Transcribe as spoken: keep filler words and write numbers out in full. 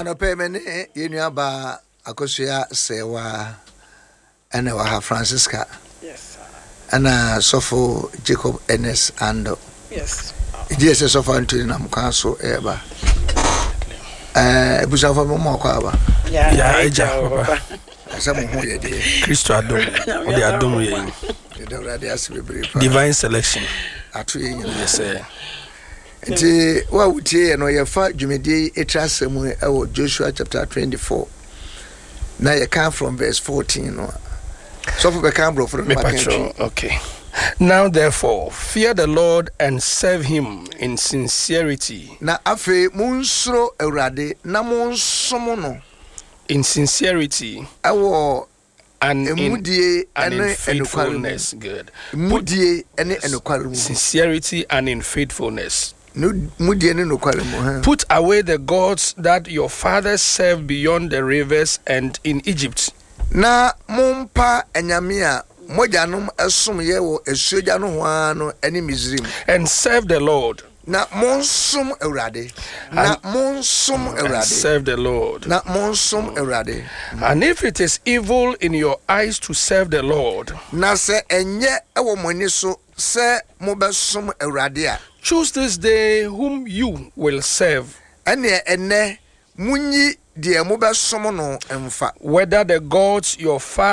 Anope mene yenuaba akosua sewa ene wa Francisca. Yes. Ana sofo Jacob Ernest Ando. Yes. Ije se sofo Anthony na mkaso eba. Eh busa fo mo kwa ba. Yeah, ya eja papa. Asa mo ho ye de. Kristo adom. O de adom ye. De already asibebre. Divine selection. Atu ye nyina. Yes sir. Nti wa wutie no ye fa dwumedi etrasemu e wo Joshua chapter twenty-four. Now you come from verse fourteen. No? So for the camera for the okay. Now therefore fear the Lord and serve him in sincerity. Na afe munsro Awurade na monsom no in sincerity awo and emudie in faithfulness. Good. Mudie ene enokware. Sincerity and in faithfulness. Put away the gods that your fathers served beyond the rivers and in Egypt. Na mumpa enyamia mojanum esum ye wo esuja no hoano ene Misrim. And serve the Lord. Na monsum Awurade. Na monsum Awurade. Serve the Lord. Na monsum Awurade. And if it is evil in your eyes to serve the Lord, na se enye ewo moni so se mobesum Awurade a, choose this day whom you will serve. Ene ene munyi de mobesum no emfa. Whether the gods your father